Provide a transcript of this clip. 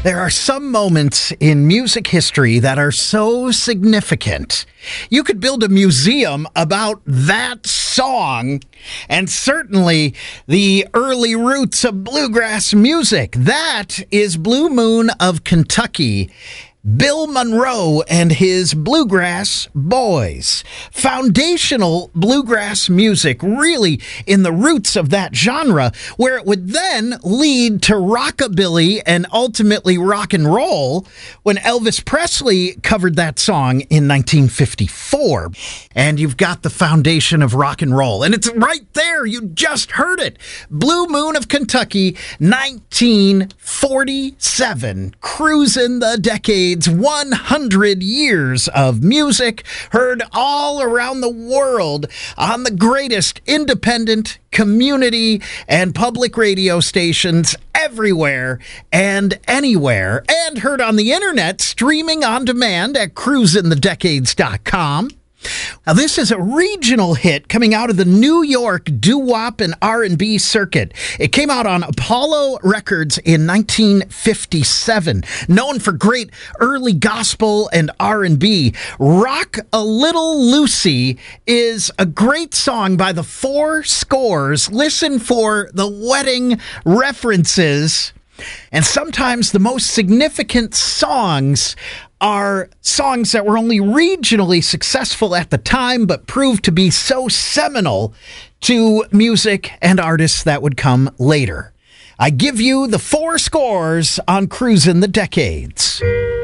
There are some moments in music history that are so significant. You could build a museum about that song, and certainly the early roots of bluegrass music. That is Blue Moon of Kentucky. Bill Monroe and his Bluegrass Boys. Foundational bluegrass music, really in the roots of that genre, where it would then lead to rockabilly and ultimately rock and roll when Elvis Presley covered that song in 1954. And you've got the foundation of rock and roll. And it's right there. You just heard it. Blue Moon of Kentucky, 1947. Cruising the decade. 100 years of music heard all around the world on the greatest independent, community, and public radio stations everywhere and anywhere, and heard on the internet, streaming on demand at cruisinthedecades.com. Now, this is a regional hit coming out of the New York doo-wop and R&B circuit. It came out on Apollo Records in 1957. Known for great early gospel and R&B, Rock a Little Lucy is a great song by the Four Scores. Listen for the wedding references. And sometimes the most significant songs are songs that were only regionally successful at the time, but proved to be so seminal to music and artists that would come later. I give you the Four Scores on Cruisin' the Decades.